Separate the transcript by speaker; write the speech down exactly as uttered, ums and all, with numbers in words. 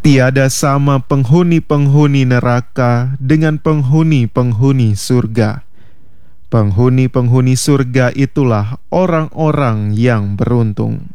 Speaker 1: Tiada sama penghuni-penghuni neraka dengan penghuni-penghuni surga. Penghuni-penghuni surga itulah orang-orang yang beruntung.